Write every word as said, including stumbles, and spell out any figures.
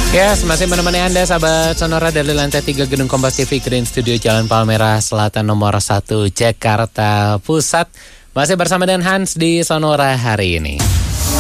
Ya, masih menemani Anda sahabat Sonora dari lantai tiga Gedung Kompas T V Green Studio Jalan Palmerah Selatan nomor satu Jakarta Pusat. Masih bersama dengan Hans di Sonora hari ini.